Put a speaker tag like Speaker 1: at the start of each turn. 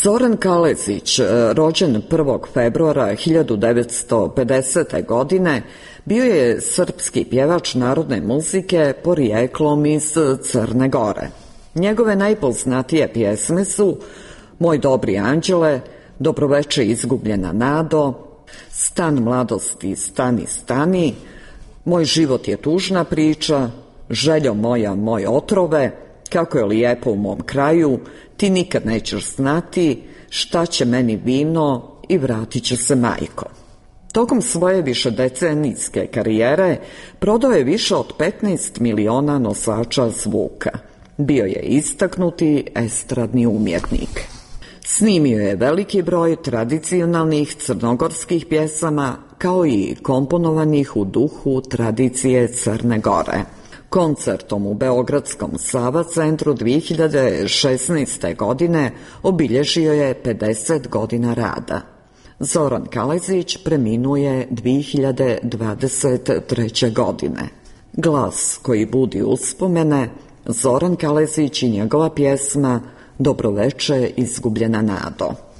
Speaker 1: Zoran Kalezić, rođen 1. februara 1950. godine, bio je srpski pjevač narodne muzike porijeklom iz Crne Gore. Njegove najpoznatije pjesme su Moj dobri anđele, Dobroveče izgubljena nado, Stan mladosti, stani, stani, Moj život je tužna priča, Željo moja, moj otrove, Kako je lijepo u mom kraju, Ti nikad nećeš znati, Šta će meni vino i vratit ću se majko. Tokom svoje višedecenijske karijere prodao je više od 15 miliona nosača zvuka. Bio je istaknuti estradni umjetnik. Snimio je veliki broj tradicionalnih crnogorskih pjesama, kao i komponovanih u duhu tradicije Crne Gore. Koncertom u Beogradskom Sava centru 2016. godine obilježio je 50 godina rada. Zoran Kalezić preminuo je 2023. godine. Glas koji budi uspomene, Zoran Kalezić i njegova pjesma Dobroveče izgubljena nado.